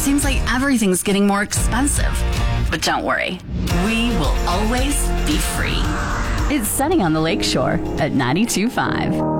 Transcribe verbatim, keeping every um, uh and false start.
seems like everything's getting more expensive. But don't worry, we will always be free. It's Sunny on the Lakeshore at ninety-two point five.